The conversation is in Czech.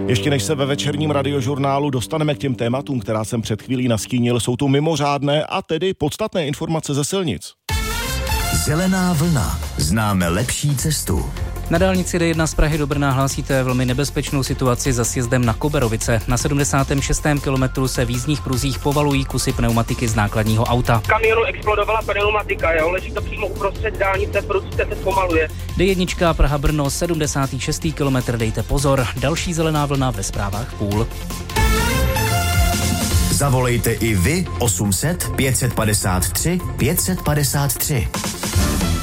Ještě než se ve večerním radiožurnálu dostaneme k těm tématům, která jsem před chvílí nastínil, jsou tu mimořádné a tedy podstatné informace ze silnic. Zelená vlna. Známe lepší cestu. Na dálnici D1 z Prahy do Brna hlásíte velmi nebezpečnou situaci za sjezdem na Koberovice. Na 76. kilometru se v jízdních pruzích povalují kusy pneumatiky z nákladního auta. V kamionu explodovala pneumatika, leží to přímo uprostřed dálnice, prudce se zpomaluje. D1 Praha-Brno, 76. kilometr, dejte pozor. Další zelená vlna ve zprávách v půl. Zavolejte i vy 800 553 553.